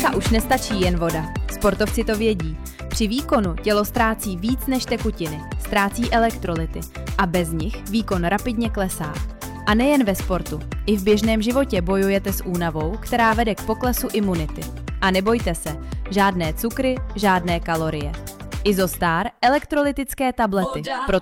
A už nestačí jen voda. Sportovci to vědí. Při výkonu tělo ztrácí víc než tekutiny, ztrácí elektrolyty a bez nich výkon rapidně klesá. A nejen ve sportu, i v běžném životě bojujete s únavou, která vede k poklesu imunity. A nebojte se, žádné cukry, žádné kalorie. Izostar elektrolytické tablety,